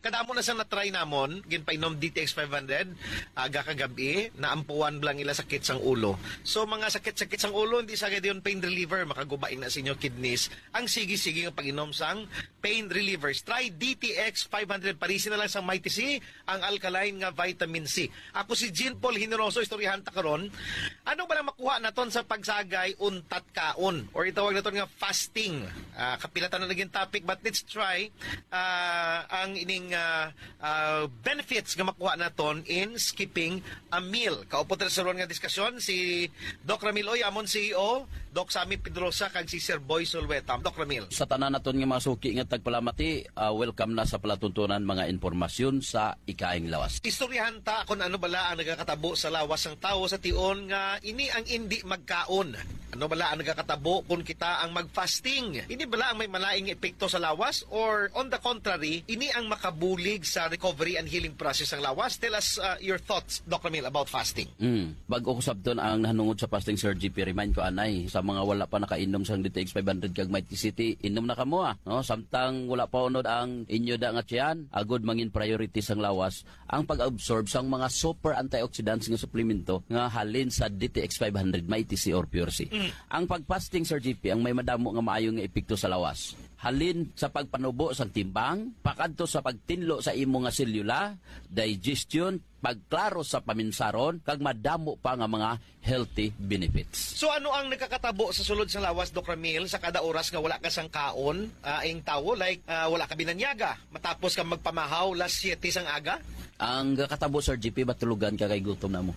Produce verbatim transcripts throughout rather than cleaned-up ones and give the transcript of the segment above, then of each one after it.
kadamo na sa na-try namon, ginpainom D T X five hundred, aga kagabi, naampuan lang ila sakit sang ulo. So mga sakit-sakit sang ulo, hindi sa yun pain reliever, makagubain na sa inyo kidneys. Ang sige-sige ng pag-inom sang pain relievers. Try D T X five hundred, parisin na lang sang Mighty C, ang alkaline nga vitamin C. Ako si Jean Paul Hineroso, istoryahan ta karon. Ano ba na makuha naton sa pagsagay untat kaon? Or itawag naton nga fasting. Uh, kapilatan na naging topic, but let's try uh, ang ining uh, uh, benefits nga makuha naton in skipping a meal. Kaupo ta sa ron nga diskusyon si Doc Ramil Oy, amon C E O, Doc Sammy Pedrosa, kag si Sir Boy Solweta. Doc Ramil. Sa tanan naton nga mga suki nga tagpalamati, uh, welcome na sa palatuntunan mga informasyon sa ikaing lawas. Istoryahan ta kung ano bala ang nagakatabo sa lawas ng tao sa tion nga ini ang hindi magkaon. Ano bala ang nagakatabo kung kita ang mag-fasting? Ini bala ang may malaing epekto sa lawas, or on the contrary, ini ang makabulig sa recovery and healing process ng lawas? Tell us uh, your thoughts, Doctor Ramil, about fasting. Mm. Bago ko sabton ang nanungod sa fasting, Sir G P, remind ko anay, sa mga wala pa nakainom sa D T X five hundred kag Mighty City, inom na kamo ah. No? Samtang wala pa unod ang inyo da nga tiyan, agod mangin priority sang lawas, ang pag-absorb sang mga super antioxidants nga suplemento nga halin sa D T X five hundred, Mighty C or Pure C. Mm. Ang pag-fasting, Sir G P, ang may madamo nga maayo nga epekto sa lawas. Halin sa pagpanubo sang timbang, pakadto sa pagtinlo sa imo nga selula, digestion, pagklaro sa paminsaron, kag madamo pa nga mga healthy benefits. So ano ang nakakatabo sa sulod sa lawas, Doc Ramil, sa kada oras nga wala ka sang kaon, uh, ing tawo, like uh, wala ka binanyaga, matapos ka magpamahaw las siyete sang aga? Ang kakatabo, Sir G P, batulugan ka kay gutom na mo.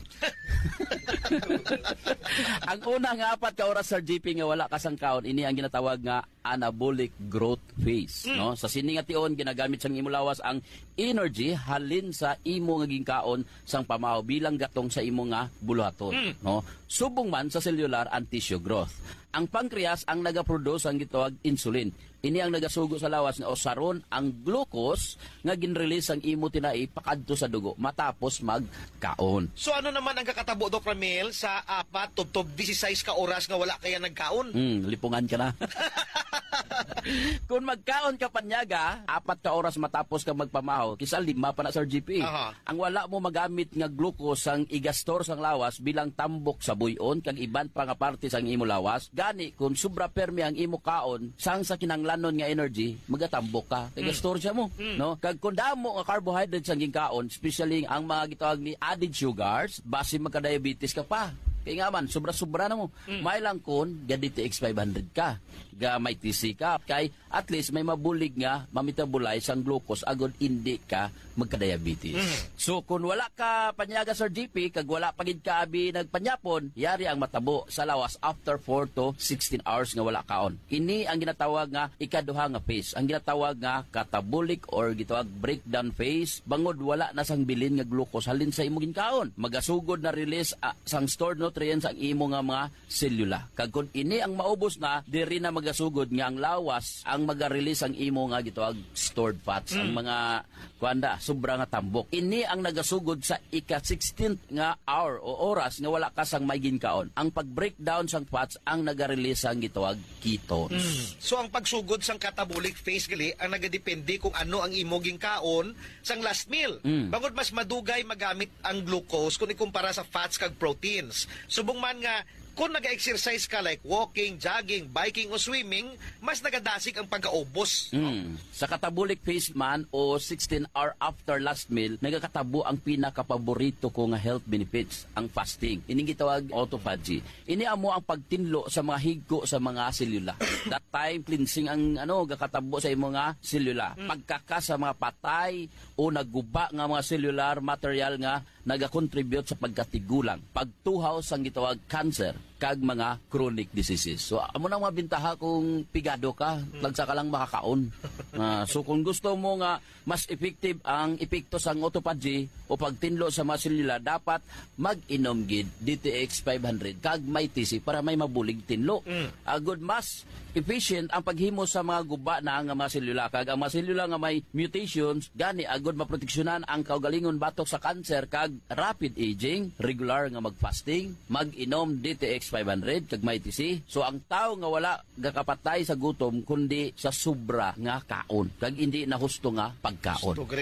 Ang una nga apat ka oras, Sir G P, nga wala ka sang kaon, ini ang ginatawag nga anabolic growth phase. Mm. No? Sa siningation, ginagamit sang imo lawas ang energy halin sa imo nga ginkaon sang pamahaw bilang gatong sa imo nga buluhaton. Mm. No? Subong man sa cellular and tissue growth. Ang pancreas ang nagaproduce ang gitawag insulin. Ini ang nagasugo sa lawas nga usaron ang glucose nga ginrelease ang imo tinai pakadto sa dugo matapos magkaon. So ano naman ang kakatabo, Doc Ramil, sa apat tubtob disisays ka oras nga wala kaya nagkaon? Hmm, lipungan ka na. Kung magkaon ka panyaga, apat ka oras matapos ka magpamahaw, kisa lima pa na, Sir G P. Uh-huh. Ang wala mo magamit nga glucose ang igastor sang lawas bilang tambok sa buyon kag iban pa nga parte sang imo lawas, gani kung sobra permi ang imo kaon sang sa kinanglanon nga energy, magatambok ka kay gastor siya mo, mm. no? Kag kung damo nga carbohydrates ang ginkaon, especially ang mga gitawag ni added sugars, base magka-diabetes ka pa. Kaya nga man, sobra-sobra na mo. Mm. May lang kun, ga D T X five hundred ka, ga Mighty C ka, kay at least may mabulig nga, mamitabolize ang glucose, agod hindi ka magka-diabetes. Mm. So, kung wala ka panyaga, Sir G P, kag wala pagid ka abi nagpanyapon, yari ang matabo sa lawas after four to sixteen hours nga wala kaon. Ini ang ginatawag nga ikaduha nga phase. Ang ginatawag nga catabolic or gitawag breakdown phase, bangod wala na sang bilin nga glucose halin sa imo ginkaon. Magasugod na release uh, sang stored nutrients ang imo nga mga selula. Kag kung ini ang maubos na, diri na magasugod nga ang lawas ang maga-release ang imo nga gitawag stored fats. Mm. Ang mga kuanda sobra nga tambok. Ini ang nagasugod sa ika-sixteenth nga hour o oras nga wala ka sang may ginkaon. Ang pag-breakdown sang fats ang naga-release ang gitawag ketones. Mm. So ang pagsugod sang catabolic phase gali ang nagadepende kung ano ang imo ginkaon sang last meal. Mm. Bangod mas madugay magamit ang glucose kung ikumpara sa fats kag proteins. Subong man nga kung nag-exercise ka like walking, jogging, biking o swimming, mas nagadasig ang pagkaubos. Mm. Sa catabolic phase man o sixteen hour after last meal, nagakatabo ang pinakapaborito ko nga health benefits, ang fasting. Ining gitawag autophagy. Ini amo ang pagtinlo sa mga higko sa mga selula. That time cleansing ang ano gakatabo sa imo nga selula. Mm. Pagkaka sa mga patay o nagguba nga mga cellular material nga nagakontribute sa pagkatigulang, pagtuhaw sang gitawag cancer kag mga chronic diseases. So amo na mga bintaha kung pigado ka, lagsa ka lang makakaon. Uh, so kung gusto mo nga mas effective ang epekto sang autophagy o pagtinlo sa mga selula, dapat mag-inom gid D T X five hundred kag Mighty C para may mabulig tinlo. Mm. Agud mas efficient ang paghimo sa mga guba na nga mga selula, kag ang mga selula nga may mutations gani agud maproteksyonan ang kaugalingon batok sa cancer kag rapid aging, regular nga mag-fasting, mag-inom D T X five hundred kag Mighty C. So ang tao nga wala gakapatay sa gutom kundi sa sobra nga kaon kag hindi na husto nga pagkaon.